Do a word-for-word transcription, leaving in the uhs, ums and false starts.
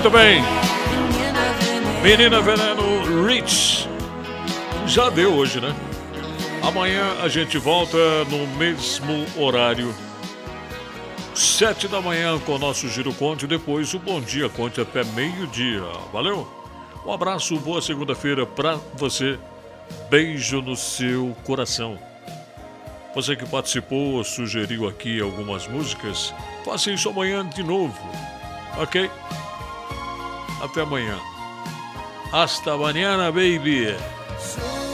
Muito bem. Menina Veneno, Rich. Já deu hoje, né? Amanhã a gente volta no mesmo horário. Sete da manhã com o nosso Giro Conte. Depois o Bom Dia Conte até meio-dia. Valeu? Um abraço, boa segunda-feira pra você. Beijo no seu coração. Você que participou, sugeriu aqui algumas músicas, faça isso amanhã de novo, ok? Até amanhã. Hasta mañana, baby.